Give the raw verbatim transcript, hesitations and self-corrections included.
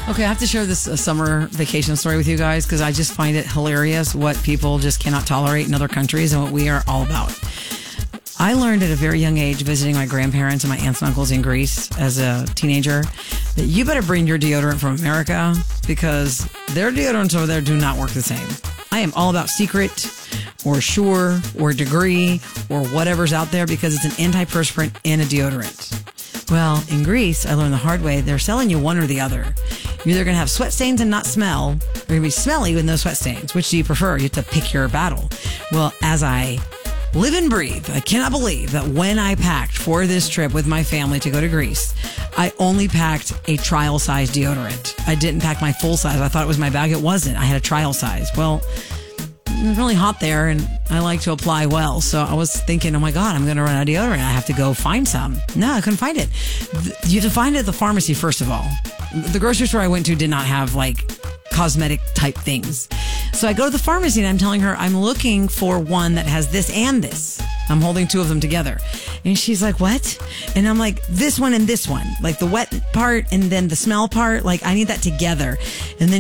Okay, I have to share this uh, summer vacation story with you guys because I just find it hilarious what people just cannot tolerate in other countries and what we are all about. I learned at a very young age, visiting my grandparents and my aunts and uncles in Greece as a teenager, that you better bring your deodorant from America because their deodorants over there do not work the same. I am all about Secret or Sure or Degree or whatever's out there because it's an antiperspirant and a deodorant. Well, in Greece, I learned the hard way, they're selling you one or the other. You're either going to have sweat stains and not smell, or you're going to be smelly with no sweat stains. Which do you prefer? You have to pick your battle. Well, as I live and breathe, I cannot believe that when I packed for this trip with my family to go to Greece, I only packed a trial size deodorant. I didn't pack my full size. I thought it was my bag. It wasn't. I had a trial size. Well, it was really hot there and I like to apply well. So I was thinking, oh my God, I'm going to run out of deodorant. I have to go find some. No, I couldn't find it. You have to find it at the pharmacy, first of all. The grocery store I went to did not have like cosmetic type things. So I go to the pharmacy and I'm telling her I'm looking for one that has this and this. I'm holding two of them together. And she's like, what? And I'm like, this one and this one. Like the wet part and then the smell part. Like I need that together. And then